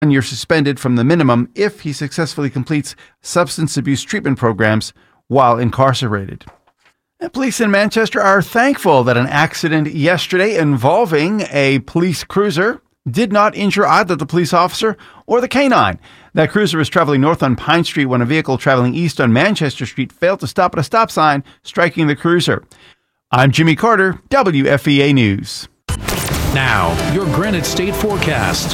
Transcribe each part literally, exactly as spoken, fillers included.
One year suspended from the minimum if he successfully completes substance abuse treatment programs while incarcerated. And police in Manchester are thankful that an accident yesterday involving a police cruiser did not injure either the police officer or the canine. That cruiser was traveling north on Pine Street when a vehicle traveling east on Manchester Street failed to stop at a stop sign, striking the cruiser. I'm Jimmy Carter, W F E A News. Now, your Granite State forecast.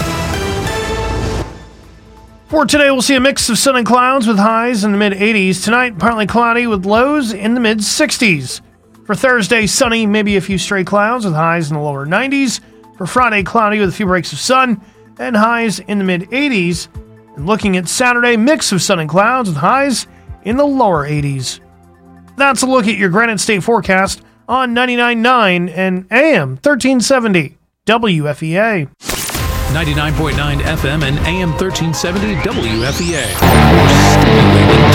For today, we'll see a mix of sun and clouds with highs in the mid-eighties. Tonight, partly cloudy with lows in the mid-sixties. For Thursday, sunny, maybe a few stray clouds with highs in the lower nineties. For Friday, cloudy with a few breaks of sun and highs in the mid-eighties. And looking at Saturday, mix of sun and clouds with highs in the lower eighties. That's a look at your Granite State forecast on ninety-nine point nine and A M thirteen seventy W F E A. ninety-nine point nine F M and A M thirteen seventy W F E A. Stimulating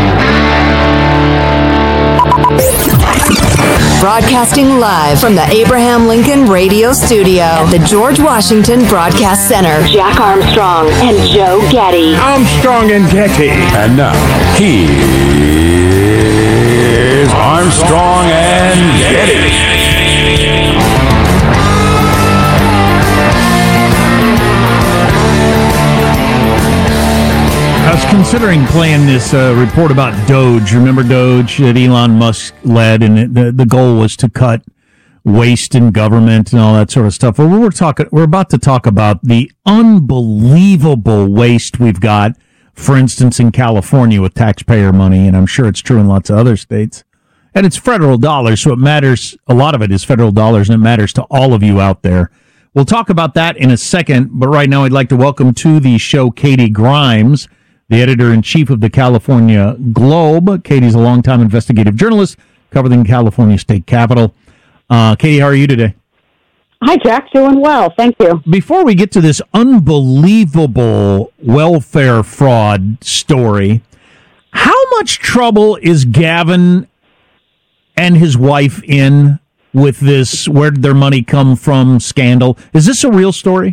talk. Broadcasting live from the Abraham Lincoln Radio Studio at the George Washington Broadcast Center. Jack Armstrong and Joe Getty. Armstrong and Getty. And now, here's Armstrong and Getty. I was considering playing this uh, report about Doge. Remember Doge that Elon Musk led, and it, the the goal was to cut waste in government and all that sort of stuff. Well, we're talking. We're about to talk about the unbelievable waste we've got, for instance, in California with taxpayer money, and I'm sure it's true in lots of other states. And it's federal dollars, so it matters. A lot of it is federal dollars, and it matters to all of you out there. We'll talk about that in a second, but right now I'd like to welcome to the show Katie Grimes, the editor-in-chief of the California Globe. Katie's a longtime investigative journalist covering the California State Capitol. Uh, Katie, how are you today? Hi, Jack. Doing well. Thank you. Before we get to this unbelievable welfare fraud story, how much trouble is Gavin and his wife in with this where did their money come from scandal? Is this a real story?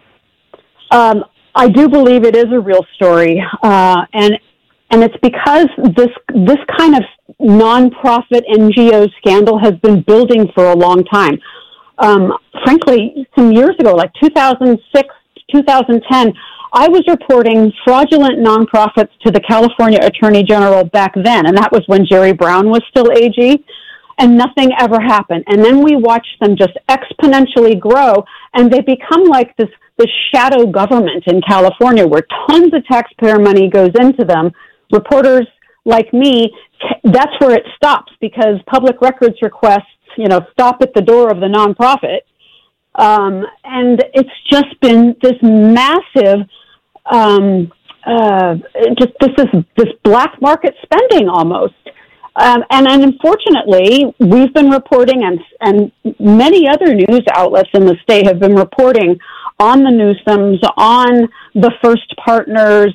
Um. I do believe it is a real story, uh, and and it's because this this kind of nonprofit N G O scandal has been building for a long time. Um, frankly, some years ago, like two thousand six, two thousand ten, I was reporting fraudulent nonprofits to the California Attorney General back then, and that was when Jerry Brown was still A G. And nothing ever happened. And then we watched them just exponentially grow, and they become like this, this shadow government in California where tons of taxpayer money goes into them. Reporters like me, that's where it stops because public records requests, you know, stop at the door of the nonprofit. Um, and it's just been this massive, um, uh, just this is this black market spending almost. Um, and, and unfortunately, we've been reporting, and and many other news outlets in the state have been reporting on the Newsoms, on the First Partners,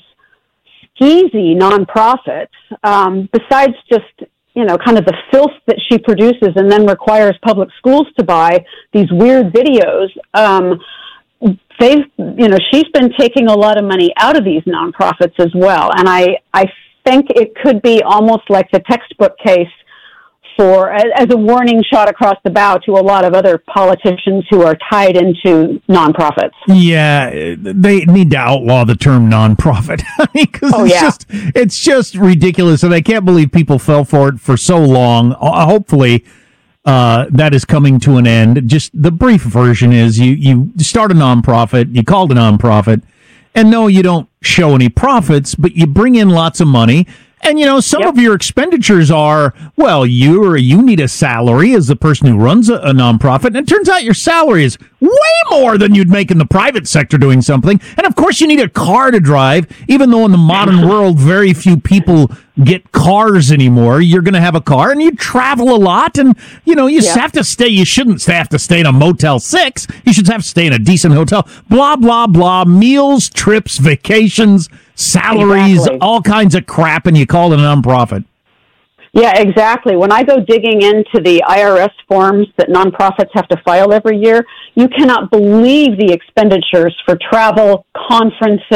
skeezy nonprofits, um, besides just, you know, kind of the filth that she produces and then requires public schools to buy, these weird videos. Um, they've, you know, she's been taking a lot of money out of these nonprofits as well. And I, I think it could be almost like the textbook case for as a warning shot across the bow to a lot of other politicians who are tied into nonprofits. Yeah, they need to outlaw the term nonprofit because oh, it's yeah. just it's just ridiculous, and I can't believe people fell for it for so long. Hopefully, uh, that is coming to an end. Just the brief version is you you start a nonprofit, you call it a nonprofit. And no, you don't show any profits, but you bring in lots of money. And, you know, some yep. of your expenditures are, well, you you need a salary as the person who runs a, a nonprofit. And it turns out your salary is way more than you'd make in the private sector doing something. And, of course, you need a car to drive, even though in the modern world very few people get cars anymore. You're going to have a car, and you travel a lot. And, you know, you yep. have to stay. You shouldn't have to stay in a Motel six. You should have to stay in a decent hotel. Blah, blah, blah. Meals, trips, vacations, salaries, exactly. all kinds of crap, and you call it a nonprofit. Yeah, exactly. When I go digging into the I R S forms that nonprofits have to file every year, you cannot believe the expenditures for travel, conferences,